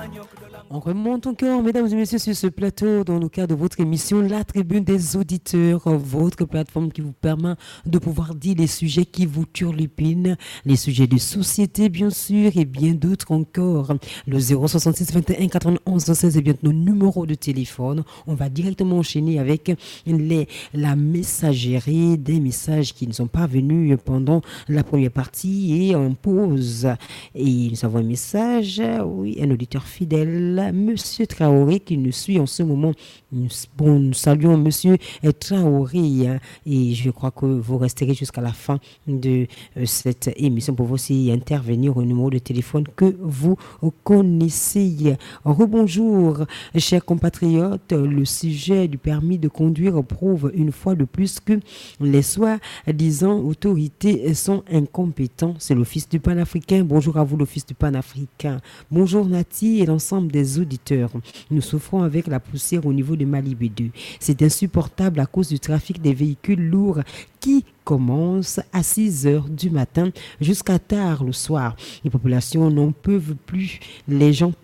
On remonte encore, mesdames et messieurs, sur ce plateau dans le cadre de votre émission La Tribune des auditeurs, votre plateforme qui vous permet de pouvoir dire les sujets qui vous turlupinent, les sujets de société, bien sûr, et bien d'autres encore. Le 066 21 91 16 est bien nos numéros de téléphone. On va directement enchaîner avec la messagerie des messages qui ne sont pas venus pendant la première partie et on pause. Et nous avons un message, oui, un auditeur fidèle, Monsieur Traoré, qui nous suit en ce moment. Nous saluons Monsieur Traoré, hein, et je crois que vous resterez jusqu'à la fin de cette émission pour vous aussi intervenir au numéro de téléphone que vous connaissez. Rebonjour, chers compatriotes. Le sujet du permis de conduire prouve une fois de plus que les soi-disant autorités sont incompétents. C'est l'Office du panafricain. Bonjour à vous, l'Office du panafricain. Bonjour Nati et l'ensemble des auditeurs. Nous souffrons avec la poussière au niveau de Malibé 2. C'est insupportable à cause du trafic des véhicules lourds qui commence à 6 heures du matin jusqu'à tard le soir. Les populations n'en peuvent plus. Les gens